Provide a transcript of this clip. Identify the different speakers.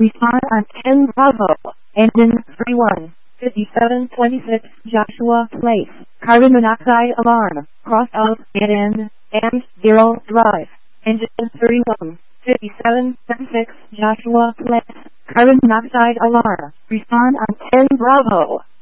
Speaker 1: Respond on 10 Bravo. Engine 31. 5726 Joshua Place. Carbon monoxide alarm. Cross out NN and 0 Drive. Engine 31. 5726 Joshua Place. Carbon monoxide alarm. Respond on 10 Bravo.